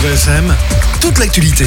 Radio VFM, toute l'actualité.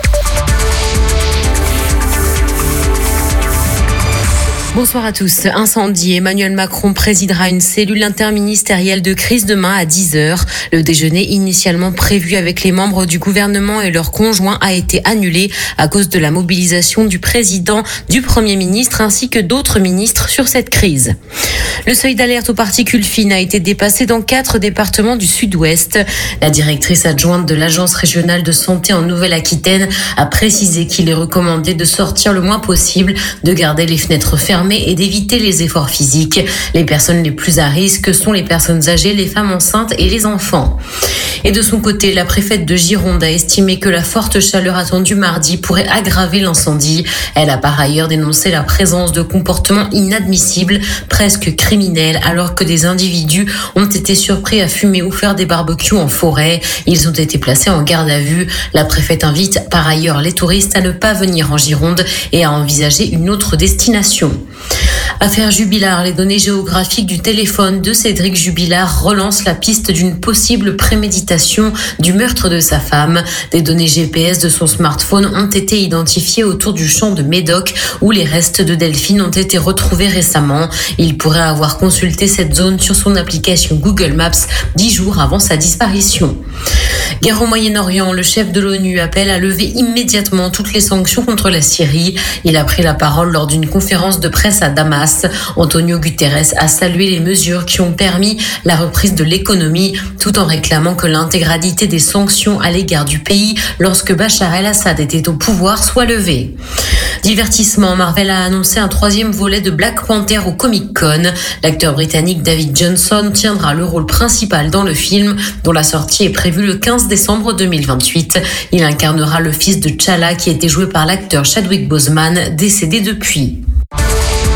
Bonsoir à tous. Incendie. Emmanuel Macron présidera une cellule interministérielle de crise demain à 10h. Le déjeuner initialement prévu avec les membres du gouvernement et leurs conjoints a été annulé à cause de la mobilisation du président, du Premier ministre ainsi que d'autres ministres sur cette crise. Le seuil d'alerte aux particules fines a été dépassé dans 4 départements du sud-ouest. La directrice adjointe de l'Agence régionale de santé en Nouvelle-Aquitaine a précisé qu'il est recommandé de sortir le moins possible, de garder les fenêtres fermées et d'éviter les efforts physiques. Les personnes les plus à risque sont les personnes âgées, les femmes enceintes et les enfants. Et de son côté, la préfète de Gironde a estimé que la forte chaleur attendue mardi pourrait aggraver l'incendie. Elle a par ailleurs dénoncé la présence de comportements inadmissibles, presque criminels, alors que des individus ont été surpris à fumer ou faire des barbecues en forêt. Ils ont été placés en garde à vue. La préfète invite par ailleurs les touristes à ne pas venir en Gironde et à envisager une autre destination. Affaire Jubilard, les données géographiques du téléphone de Cédric Jubilard relancent la piste d'une possible préméditation du meurtre de sa femme. Des données GPS de son smartphone ont été identifiées autour du champ de Médoc où les restes de Delphine ont été retrouvés récemment. Il pourrait avoir consulté cette zone sur son application Google Maps 10 jours avant sa disparition. Guerre au Moyen-Orient, le chef de l'ONU appelle à lever immédiatement toutes les sanctions contre la Syrie. Il a pris la parole lors d'une conférence de presse à Damas. Antonio Guterres a salué les mesures qui ont permis la reprise de l'économie, tout en réclamant que l'intégralité des sanctions à l'égard du pays lorsque Bachar el-Assad était au pouvoir soit levée. Divertissement, Marvel a annoncé un 3e volet de Black Panther au Comic-Con. L'acteur britannique David Johnson tiendra le rôle principal dans le film, dont la sortie est prévue le 15 décembre 2028. Il incarnera le fils de T'Challa qui a été joué par l'acteur Chadwick Boseman, décédé depuis.